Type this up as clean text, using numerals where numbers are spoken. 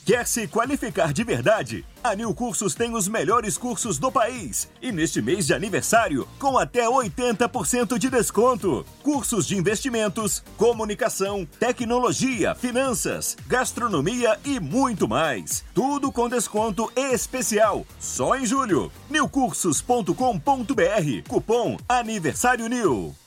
Quer se qualificar de verdade? A Nil Cursos tem os melhores cursos do país. E neste mês de aniversário, com até 80% de desconto. Cursos de investimentos, comunicação, tecnologia, finanças, gastronomia e muito mais. Tudo com desconto especial. Só em julho. nilcursos.com.br. Cupom Aniversário Nil.